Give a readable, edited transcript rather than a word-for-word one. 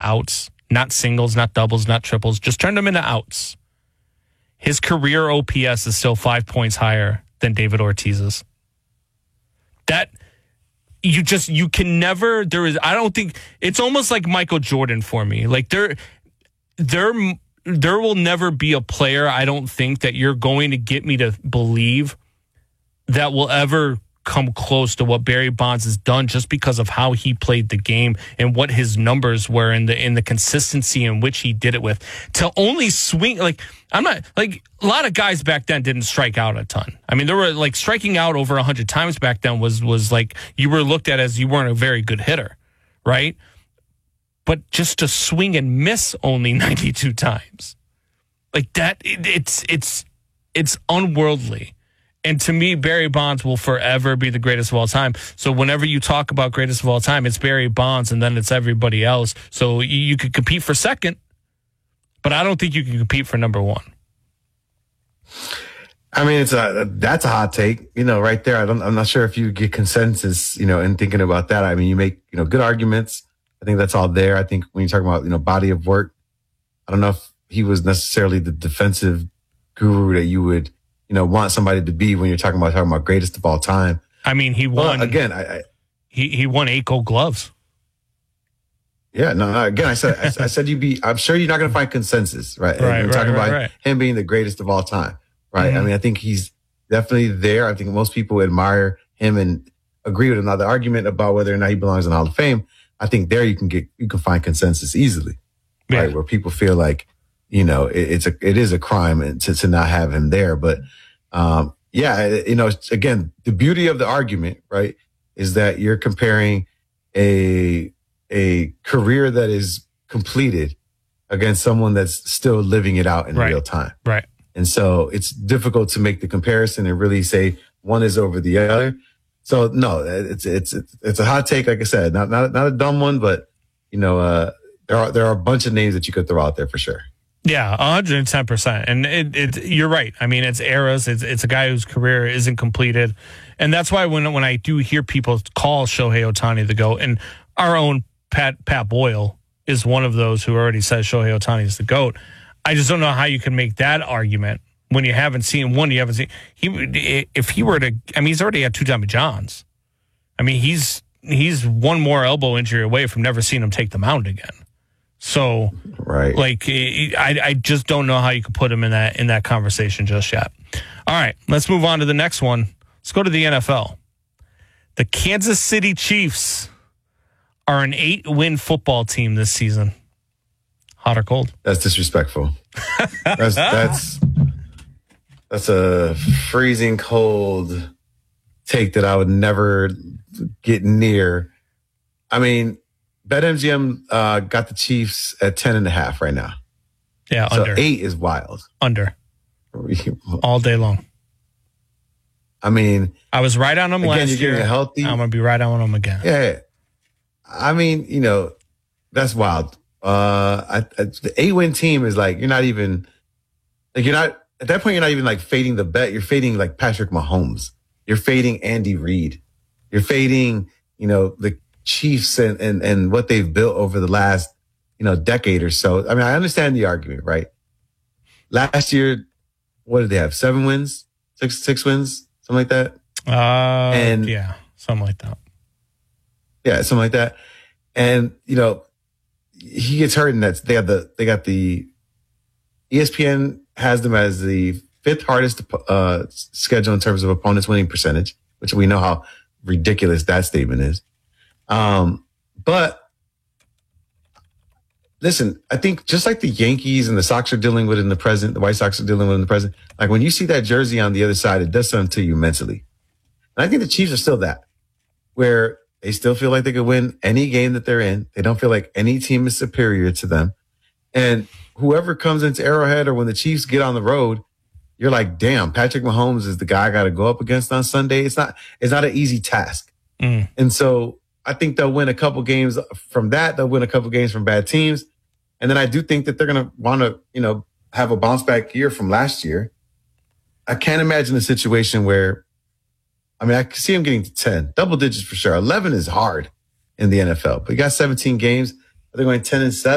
outs, not singles, not doubles, not triples, just turned them into outs, his career OPS is still 5 points higher than David Ortiz's. That you can never, I don't think, it's almost like Michael Jordan for me. Like there will never be a player, I don't think, that you're going to get me to believe that will ever come close to what Barry Bonds has done, just because of how he played the game and what his numbers were in the consistency in which he did it with. To only swing, like, I'm not, like, a lot of guys back then didn't strike out a ton. I mean, there were, like, striking out over 100 times back then was like you were looked at as you weren't a very good hitter, right? But just to swing and miss only 92 times, like that, it's unworldly. And to me, Barry Bonds will forever be the greatest of all time. So whenever you talk about greatest of all time, it's Barry Bonds and then it's everybody else. So you could compete for second, but I don't think you can compete for number one. I mean, that's a hot take, right there. I'm not sure if you get consensus, in thinking about that. I mean, you make, good arguments. I think that's all there. I think when you're talking about, body of work, I don't know if he was necessarily the defensive guru that you would, want somebody to be when you're talking about greatest of all time. I mean, he won. Well, again, he won 8 Gold Gloves. Yeah, no, again, I said I'm sure you're not going to find consensus, right? Right, We're talking about right. him being the greatest of all time, right? Mm-hmm. I mean, I think he's definitely there. I think most people admire him and agree with him. Now, the argument about whether or not he belongs in the Hall of Fame, I think there you can find consensus easily, right? Where people feel like, it is a crime to not have him there. But, again, the beauty of the argument, right, is that you're comparing a career that is completed against someone that's still living it out in real time. Right. And so it's difficult to make the comparison and really say one is over the other. So no, it's a hot take. Like I said, not a dumb one, but there are a bunch of names that you could throw out there for sure. Yeah, 110%. And you're right. I mean, it's eras. It's a guy whose career isn't completed. And that's why when I do hear people call Shohei Ohtani the GOAT, and our own Pat Boyle is one of those who already says Shohei Ohtani is the GOAT, I just don't know how you can make that argument when you haven't seen one. You haven't seen if he were to. I mean, he's already had 2 Tommy Johns. I mean, he's one more elbow injury away from never seeing him take the mound again. So, right, like, I just don't know how you could put him in that conversation just yet. All right, let's move on to the next one. Let's go to the NFL. The Kansas City Chiefs are an 8-win football team this season. Hot or cold? That's disrespectful. That's a freezing cold take that I would never get near. I mean, BetMGM got the Chiefs at 10.5 right now. Yeah, so under. 8 is wild. Under. All day long. I mean, I was right on them last year. You're healthy. I'm going to be right on them again. Yeah. I mean, that's wild. The 8-win team is like, you're not even, like, at that point, you're not even like fading the bet. You're fading like Patrick Mahomes. You're fading Andy Reid. You're fading, the Chiefs and what they've built over the last, decade or so. I mean, I understand the argument, right? Last year, what did they have? 7 wins? 6 wins? Something like that? Yeah, something like that. Yeah, something like that. And, he gets hurt, and they got the ESPN has them as the 5th hardest schedule in terms of opponents winning percentage, which we know how ridiculous that statement is. But listen, I think just like the Yankees and the Sox are dealing with in the present, the White Sox are dealing with in the present, like when you see that jersey on the other side, it does something to you mentally. And I think the Chiefs are still that, where they still feel like they could win any game that they're in. They don't feel like any team is superior to them. And whoever comes into Arrowhead or when the Chiefs get on the road, you're like, damn, Patrick Mahomes is the guy I got to go up against on Sunday. It's not an easy task. And so I think they'll win a couple games from that. They'll win a couple games from bad teams. And then I do think that they're going to want to, have a bounce back year from last year. I can't imagine a situation where, I can see him getting to 10, double digits for sure. 11 is hard in the NFL, but you got 17 games. They're going 10-7.